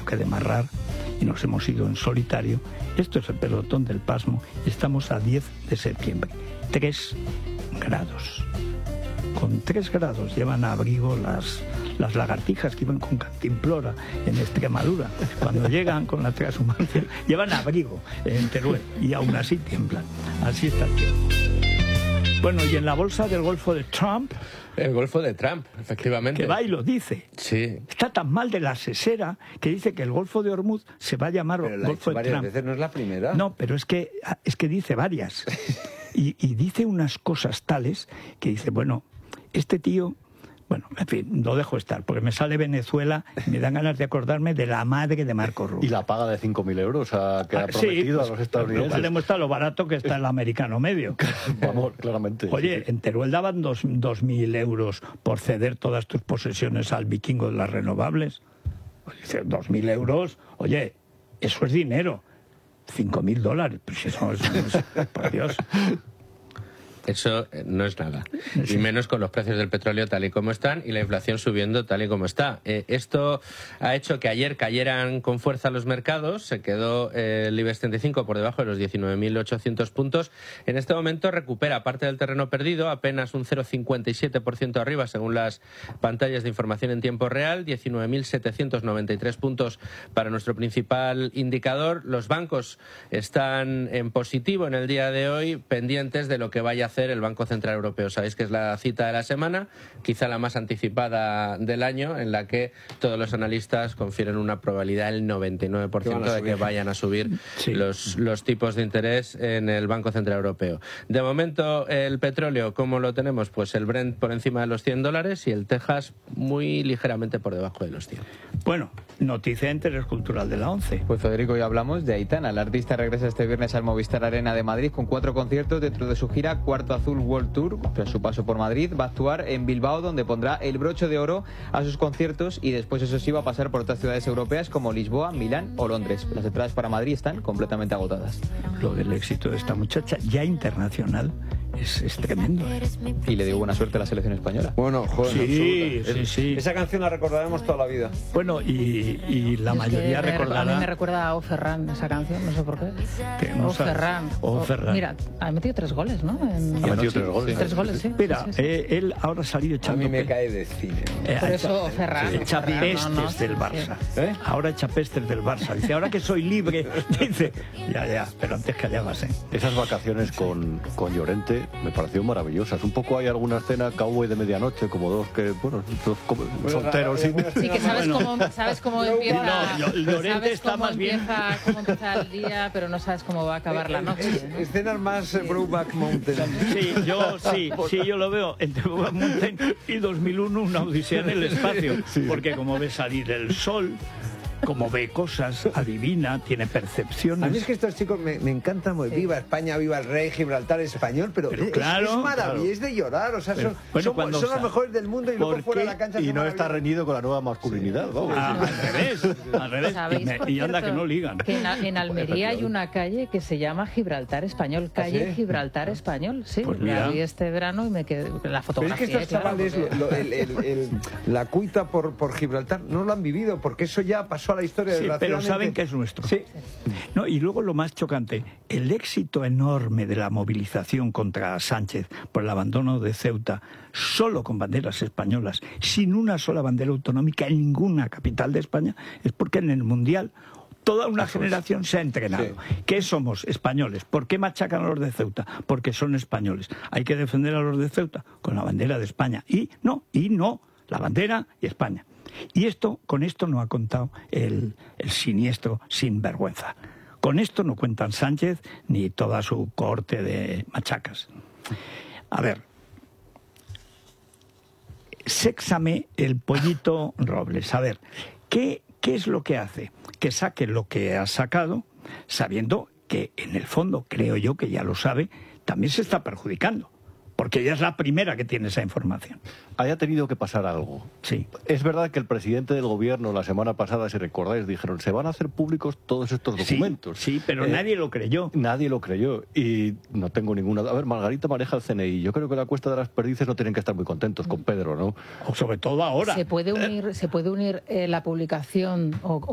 tenido que demarrar y nos hemos ido en solitario. Esto es el pelotón del pasmo. Estamos a 10 de septiembre. 3 grados. Con 3 grados llevan abrigo las lagartijas que iban con cantimplora en Extremadura. Cuando llegan con la transhumancia, llevan abrigo en Teruel y aún así tiemblan. Así está el tiempo. Bueno, y en la bolsa del Golfo de Trump... El Golfo de Trump, efectivamente. Que va y lo dice. Sí. Está tan mal de la sesera que dice que el Golfo de Hormuz se va a llamar Golfo de Trump. Veces, ¿no es la primera? No, pero es que dice varias. Y dice unas cosas tales que dice, bueno, este tío... Bueno, en fin, lo dejo estar, porque me sale Venezuela y me dan ganas de acordarme de la madre de Marco Rubio. Y la paga de 5.000 euros que ha prometido a los estadounidenses. Lo cual demuestra lo barato que está el americano medio. Vamos, claramente. Oye, en Teruel daban 2.000 euros por ceder todas tus posesiones al vikingo de las renovables. Dice, 2.000 euros, oye, eso es dinero. $5.000, pues eso es por Dios. Eso no es nada, y menos con los precios del petróleo tal y como están y la inflación subiendo tal y como está. Esto ha hecho que ayer cayeran con fuerza los mercados, se quedó el IBEX 35 por debajo de los 19.800 puntos. En este momento recupera parte del terreno perdido, apenas un 0,57% arriba según las pantallas de información en tiempo real, 19.793 puntos para nuestro principal indicador. Los bancos están en positivo en el día de hoy, pendientes de lo que vaya a hacer el Banco Central Europeo. Sabéis que es la cita de la semana, quizá la más anticipada del año, en la que todos los analistas confieren una probabilidad del 99% de que vayan a subir los tipos de interés en el Banco Central Europeo. De momento, el petróleo, ¿cómo lo tenemos? Pues el Brent por encima de los $100 y el Texas muy ligeramente por debajo de los 100. Bueno, noticia de interés cultural de la ONCE. Pues Federico, hoy hablamos de Aitana. La artista regresa este viernes al Movistar Arena de Madrid con 4 conciertos dentro de su gira Cuarto Azul World Tour. Tras su paso por Madrid, va a actuar en Bilbao, donde pondrá el broche de oro a sus conciertos, y después, eso sí, va a pasar por otras ciudades europeas como Lisboa, Milán o Londres. Las entradas para Madrid están completamente agotadas. Lo del éxito de esta muchacha, ya internacional, es tremendo. Y le dio buena suerte a la selección española. Bueno, joder, sí. Esa canción la recordaremos toda la vida. Bueno, y la mayoría recordará... A mí me recuerda a O Ferran, esa canción, no sé por qué. No O Ferran. Mira, ha metido 3 goles, ¿no? Ha metido 3 goles. 3 goles, sí. Mira, sí. Él ahora ha salido echando... A mí me cae de cine. Por eso Ferran. Echa pestes del Barça. Ahora echa pestes del Barça. Dice, ahora que soy libre, dice, ya, pero antes callabas, Esas vacaciones con Llorente me pareció maravillosas. Un poco hay alguna escena cowboy de medianoche, como dos solteros. Sí, que sabes cómo empieza. No, Llorente está más bien. Cómo empieza el día, pero no sabes cómo va a acabar la noche. Escenas más Brokeback Mountain. Sí, yo lo veo entre Brokeback Mountain y 2001, una odisea en el espacio. Porque como ve salir el sol, como ve cosas, adivina, tiene percepciones. A mí es que estos chicos me encantan. Viva España, viva el rey, Gibraltar español, pero claro, es maravilloso, es de llorar. O sea, son los mejores del mundo y luego fuera de la cancha. Y no está reñido con la nueva masculinidad. Al revés. Y anda que no ligan. Que en Almería hay una calle que se llama Gibraltar Español, calle Gibraltar Español. Sí, pues la vi este verano y me quedé la fotografía. Pero es que estos chavales, la cuita por Gibraltar no lo han vivido, porque eso ya pasó a la historia. Sí, pero saben que es nuestro. Sí. No, y luego lo más chocante, el éxito enorme de la movilización contra Sánchez por el abandono de Ceuta, solo con banderas españolas, sin una sola bandera autonómica en ninguna capital de España, es porque en el Mundial toda una generación se ha entrenado. Sí. ¿Qué somos? Españoles. ¿Por qué machacan a los de Ceuta? Porque son españoles. Hay que defender a los de Ceuta con la bandera de España. Y no, la bandera y España. Y con esto no ha contado el siniestro sinvergüenza. Con esto no cuentan Sánchez ni toda su cohorte de machacas. A ver, séxame el pollito Robles. A ver, ¿qué es lo que hace? Que saque lo que ha sacado, sabiendo que en el fondo, creo yo que ya lo sabe, también se está perjudicando. Porque ella es la primera que tiene esa información. Haya tenido que pasar algo. Sí. Es verdad que el presidente del gobierno la semana pasada, si recordáis, dijeron, se van a hacer públicos todos estos documentos. Sí, pero nadie lo creyó. Nadie lo creyó. Y no tengo ninguna... A ver, Margarita maneja el CNI. Yo creo que la Cuesta de las Perdices no tienen que estar muy contentos con Pedro, ¿no? O sobre todo ahora. ¿Se puede unir la publicación o